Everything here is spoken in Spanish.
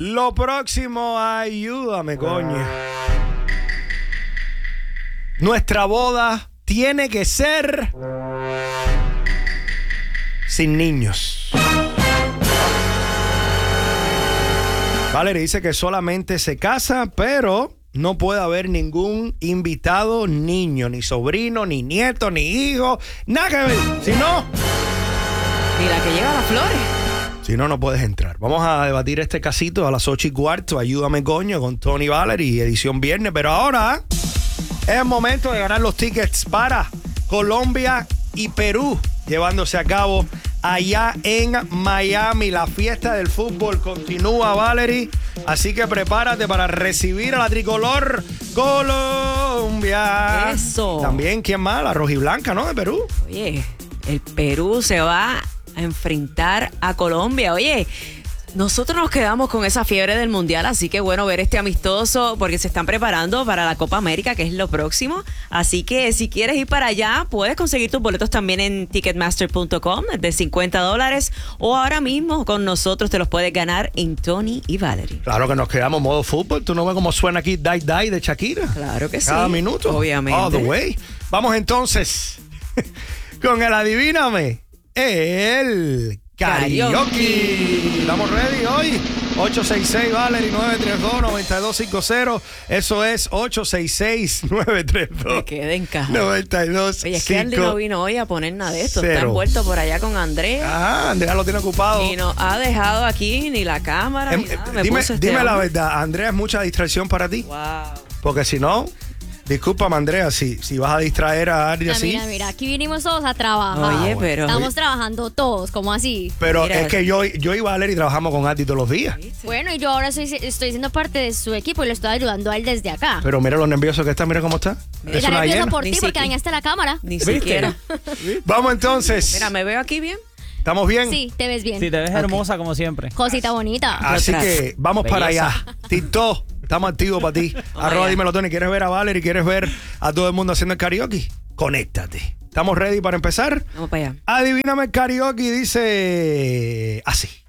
Lo próximo, ayúdame, coño. Nuestra boda tiene que ser sin niños. Valerie dice que solamente se casa, pero no puede haber ningún invitado niño, ni sobrino, ni nieto, ni hijo, nada que ver. Si no, mira que llega a las flores. Si no, no puedes entrar. Vamos a debatir este casito a las 8:15. Ayúdame, coño, con Tony Valerie, edición viernes. Pero ahora es el momento de ganar los tickets para Colombia y Perú, llevándose a cabo allá en Miami. La fiesta del fútbol continúa, Valerie. Así que prepárate para recibir a la tricolor Colombia. Eso. También, ¿quién más? La rojiblanca, ¿no? De Perú. Oye, el Perú se va a enfrentar a Colombia. Oye, nosotros nos quedamos con esa fiebre del mundial, así que bueno, ver este amistoso porque se están preparando para la Copa América, que es lo próximo. Así que si quieres ir para allá, puedes conseguir tus boletos también en Ticketmaster.com de $50, o ahora mismo con nosotros te los puedes ganar en Tony y Valerie. Claro que nos quedamos modo fútbol. ¿Tú no ves cómo suena aquí Die Die de Shakira? Claro que sí. Cada minuto. Obviamente. All the way. Vamos entonces con el Adivíname. El karaoke. ¿Estamos ready hoy? 866 Valerie 932-9250. Eso es 866-932. Me quedé en casa. 92. Oye, es que Andy no vino hoy a poner nada de esto. Está envuelto por allá con Andrea. Ah, Andrea lo tiene ocupado. Y no ha dejado aquí ni la cámara ni nada. Dime la verdad, Andrea, ¿es mucha distracción para ti? Wow. Porque si no, discúlpame, Andrea, si vas a distraer a alguien así. Mira, aquí vinimos todos a trabajar. Oye, pero estamos trabajando todos, ¿cómo así? Pero mira, es que yo y Valerie trabajamos con Andy todos los días. Bueno, y yo ahora estoy siendo parte de su equipo y le estoy ayudando a él desde acá. Pero mira lo nervioso que está, mira cómo está. Es una nervioso hiena. por ti Ni porque siquiera. dañaste la cámara. Ni ¿Viste? siquiera. Vamos entonces. Mira, ¿me veo aquí bien? ¿Estamos bien? Sí, te ves bien. Sí, te ves hermosa como siempre. Cosita bonita. Así que vamos para Belleza. allá. TikTok, estamos activos para ti. Arroba dímelo, Tony. ¿Quieres ver a Valerie? ¿Quieres ver a todo el mundo haciendo el karaoke? Conéctate. ¿Estamos ready para empezar? Vamos para allá. Adivíname el karaoke dice así.